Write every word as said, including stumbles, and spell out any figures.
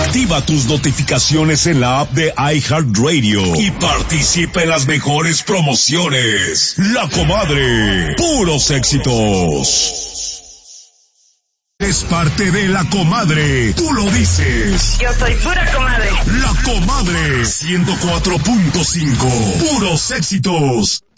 Activa tus notificaciones en la app de iHeartRadio y participa en las mejores promociones. La Comadre, puros éxitos. Es parte de La Comadre, tú lo dices. Yo soy pura comadre. La Comadre, ciento cuatro punto cinco, puros éxitos.